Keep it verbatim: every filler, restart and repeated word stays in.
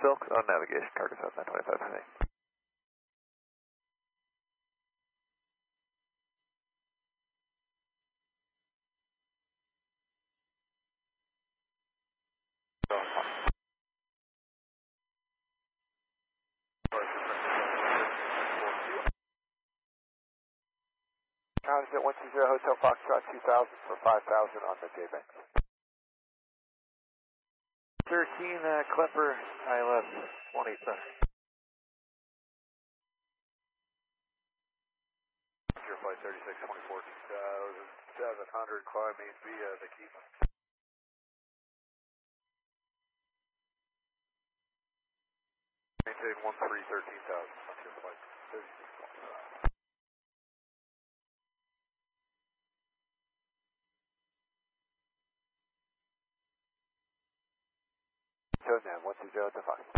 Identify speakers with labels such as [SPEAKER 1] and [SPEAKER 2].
[SPEAKER 1] Silk on navigation, cargo south nine twenty-five. Transit one two zero Hotel Foxtrot two thousand for five thousand on the J-Bank. thirteen uh, Klepper I L S one eight seven. Your flight thirty-six twenty-four two thousand seven hundred climbing via the Key. Maintain one three thirteen thousand on your flight thirty-six twenty-five. Show now one two zero to Fox.